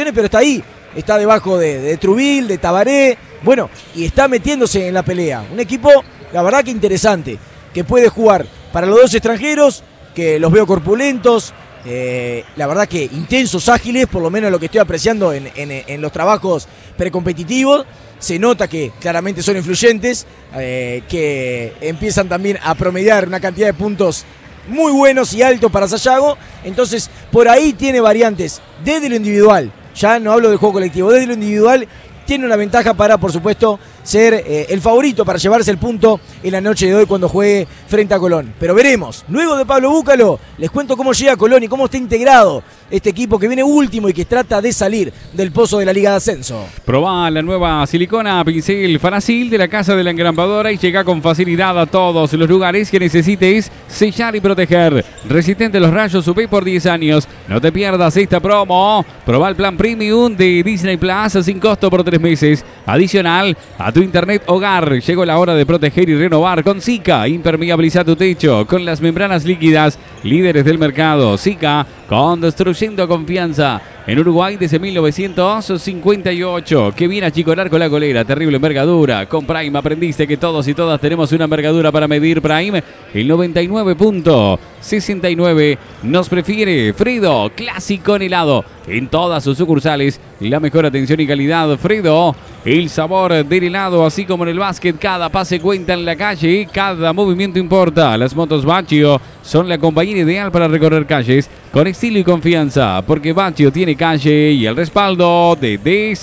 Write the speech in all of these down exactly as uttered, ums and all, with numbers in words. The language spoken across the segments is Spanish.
condiciones, pero está ahí. Está debajo de, de Trubil, de Tabaré, bueno, y está metiéndose en la pelea. Un equipo, la verdad que interesante, que puede jugar para los dos extranjeros, que los veo corpulentos, eh, la verdad que intensos, ágiles, por lo menos lo que estoy apreciando en, en, en los trabajos precompetitivos. Se nota que claramente son influyentes, eh, que empiezan también a promediar una cantidad de puntos muy buenos y altos para Sayago. Entonces, por ahí tiene variantes desde lo individual. Ya no hablo del juego colectivo, desde lo individual tiene una ventaja para, por supuesto, ser eh, el favorito para llevarse el punto en la noche de hoy cuando juegue frente a Colón. Pero veremos, luego de Pablo Búcalo, les cuento cómo llega Colón y cómo está integrado este equipo que viene último y que trata de salir del pozo de la Liga de Ascenso. Probá la nueva silicona pincel Fanacil de la Casa de la Engrampadora y llega con facilidad a todos los lugares que necesites sellar y proteger. Resistente a los rayos U V por diez años. No te pierdas esta promo. Probá el plan premium de Disney Plus sin costo por tres meses. Adicional a tu internet hogar. Llegó la hora de proteger y renovar con Sika. Impermeabiliza tu techo con las membranas líquidas líderes del mercado. Sika, construyendo confianza. En Uruguay desde mil novecientos cincuenta y ocho. Que viene a chicorar con la golera. Terrible envergadura. Con Prime aprendiste que todos y todas tenemos una envergadura para medir. Prime, el noventa y nueve punto sesenta y nueve nos prefiere. Fredo, clásico en helado. En todas sus sucursales, la mejor atención y calidad. Fredo, el sabor del helado, así como en el básquet. Cada pase cuenta en la calle, cada movimiento importa. Las motos Baccio son la compañía ideal para recorrer calles con estilo y confianza, porque Baccio tiene calle y el respaldo de De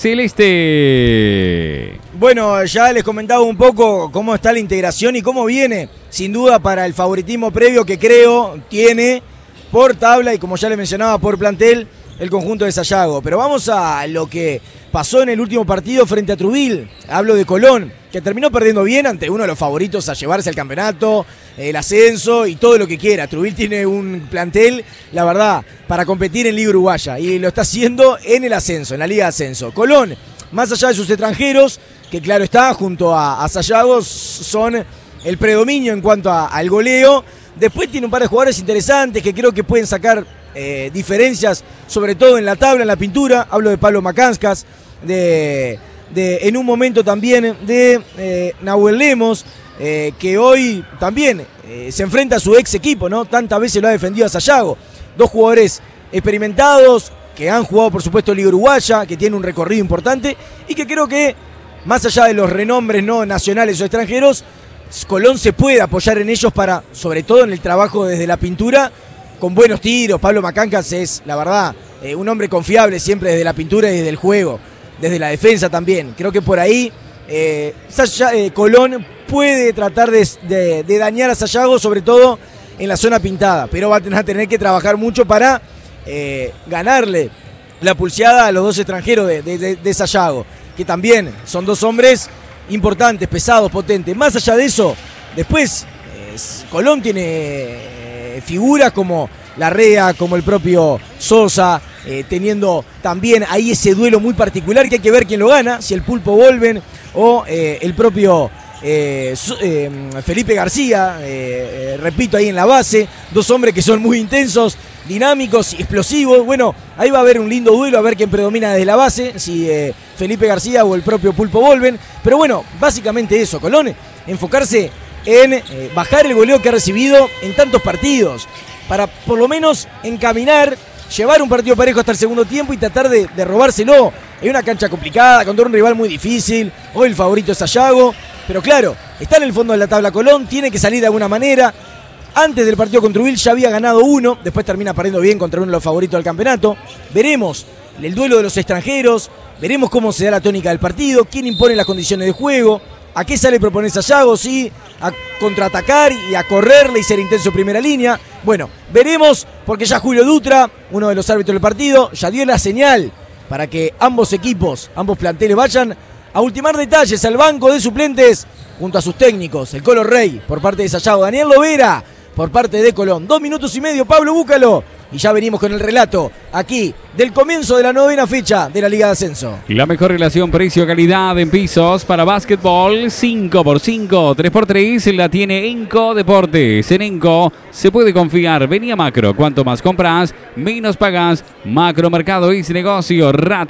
Celeste. Bueno, ya les comentaba un poco cómo está la integración y cómo viene, sin duda, para el favoritismo previo que creo tiene por tabla y, como ya les mencionaba, por plantel, el conjunto de Sayago. Pero vamos a lo que pasó en el último partido frente a Trubil. Hablo de Colón, que terminó perdiendo bien ante uno de los favoritos a llevarse el campeonato, el ascenso y todo lo que quiera. Trubil tiene un plantel, la verdad, para competir en Liga Uruguaya y lo está haciendo en el ascenso, en la Liga de Ascenso. Colón, más allá de sus extranjeros, que claro está, junto a, a Sayago, son el predominio en cuanto a, al goleo. Después tiene un par de jugadores interesantes que creo que pueden sacar eh, diferencias, sobre todo en la tabla, en la pintura. Hablo de Pablo Macanscas, de, de en un momento también de eh, Nahuel Lemos, eh, que hoy también eh, se enfrenta a su ex equipo, ¿no? Tantas veces lo ha defendido a Sayago. Dos jugadores experimentados, que han jugado por supuesto Liga Uruguaya, que tienen un recorrido importante y que creo que, más allá de los renombres no nacionales o extranjeros, Colón se puede apoyar en ellos para, sobre todo en el trabajo desde la pintura, con buenos tiros. Pablo Macancas es, la verdad, eh, un hombre confiable siempre desde la pintura y desde el juego, desde la defensa también. Creo que por ahí eh, Saya, eh, Colón puede tratar de, de, de dañar a Sayago, sobre todo en la zona pintada, pero va a tener, a tener que trabajar mucho para eh, ganarle la pulseada a los dos extranjeros de, de, de, de Sayago, que también son dos hombres importantes, pesados, potentes. Más allá de eso, después eh, Colón tiene eh, figuras como Larrea, como el propio Sosa, eh, teniendo también ahí ese duelo muy particular que hay que ver quién lo gana, si el Pulpo Volven o eh, el propio eh, eh, Felipe García, eh, eh, repito, ahí en la base, dos hombres que son muy intensos, dinámicos y explosivos. Bueno, ahí va a haber un lindo duelo, a ver quién predomina desde la base, si eh, Felipe García o el propio Pulpo Volven. Pero bueno, básicamente eso, Colón, enfocarse en eh, bajar el goleo que ha recibido en tantos partidos, para por lo menos encaminar, llevar un partido parejo hasta el segundo tiempo y tratar de, de robárselo. Es una cancha complicada, contra un rival muy difícil, hoy el favorito es Sayago, pero claro, está en el fondo de la tabla Colón, tiene que salir de alguna manera. Antes del partido contra Trubil ya había ganado uno, después termina perdiendo bien contra uno de los favoritos del campeonato. Veremos el duelo de los extranjeros, veremos cómo se da la tónica del partido, quién impone las condiciones de juego, a qué sale proponer Sayago, sí, a contraatacar y a correrle y ser intenso en primera línea. Bueno, veremos, porque ya Julio Dutra, uno de los árbitros del partido, ya dio la señal para que ambos equipos, ambos planteles vayan a ultimar detalles al banco de suplentes junto a sus técnicos. El Colo Rey por parte de Sayago, Daniel Lovera por parte de Colón. Dos minutos y medio, Pablo Búcalo. Y ya venimos con el relato aquí del comienzo de la novena fecha de la Liga de Ascenso. La mejor relación precio-calidad en pisos para básquetbol, cinco por cinco, tres por tres, la tiene Enco Deportes. En Enco se puede confiar. Vení a Macro. Cuanto más compras, menos pagas. Macro Mercado es negocio. Rat